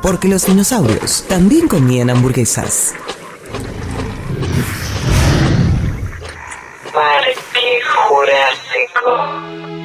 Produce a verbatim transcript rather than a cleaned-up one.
porque los dinosaurios también comían hamburguesas. Parque Jurásico.